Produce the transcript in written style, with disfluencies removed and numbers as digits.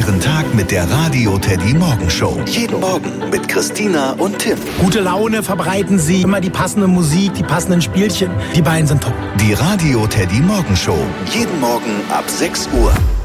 Ihren Tag mit der Radio Teddy Morgenshow. Jeden Morgen mit Christina und Tim. Gute Laune verbreiten sie, immer die passende Musik, die passenden Spielchen. Die beiden sind top. Die Radio Teddy Morgenshow. Jeden Morgen ab 6 Uhr.